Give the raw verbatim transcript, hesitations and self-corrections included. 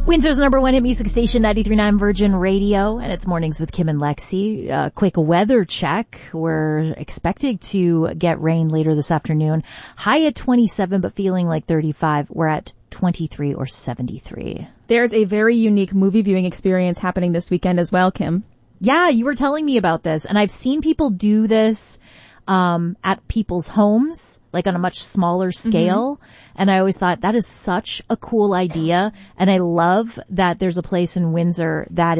Windsor's number one hit music station, ninety-three point nine Virgin Radio, and it's Mornings with Kim and Lexi. Uh, quick weather check. We're expecting to get rain later this afternoon. High at twenty-seven, but feeling like thirty-five. We're at twenty-three or seventy-three. There's a very unique movie viewing experience happening this weekend as well, Kim. Yeah, you were telling me about this, and I've seen people do this um at people's homes, like on a much smaller scale. Mm-hmm. And I always thought that is such a cool idea. And I love that there's a place in Windsor that